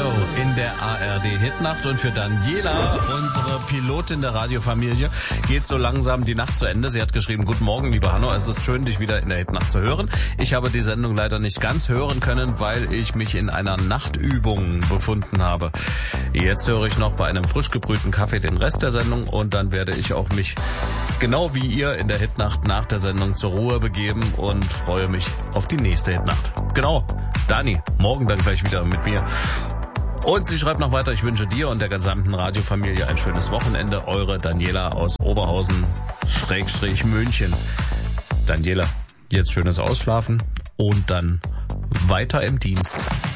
Show in der ARD Hitnacht und für Daniela, unsere Pilotin der Radiofamilie, geht so langsam die Nacht zu Ende. Sie hat geschrieben: Guten Morgen, lieber Hanno, es ist schön, dich wieder in der Hitnacht zu hören. Ich habe die Sendung leider nicht ganz hören können, weil ich mich in einer Nachtübung befunden habe. Jetzt höre ich noch bei einem frisch gebrühten Kaffee den Rest der Sendung und dann werde ich auch mich genau wie ihr in der Hitnacht nach der Sendung zur Ruhe begeben und freue mich auf die nächste Hitnacht. Genau, Dani, morgen dann gleich wieder mit mir. Und sie schreibt noch weiter: Ich wünsche dir und der gesamten Radiofamilie ein schönes Wochenende. Eure Daniela aus Oberhausen / München. Daniela, jetzt schönes Ausschlafen und dann weiter im Dienst.